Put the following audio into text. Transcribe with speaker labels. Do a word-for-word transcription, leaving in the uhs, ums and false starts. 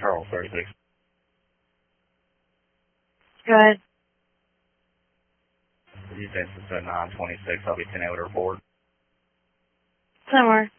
Speaker 1: Charles thirty-six.
Speaker 2: Go ahead.
Speaker 1: You said it's a nine twenty-six. I'll be ten eight to report.
Speaker 2: Somewhere.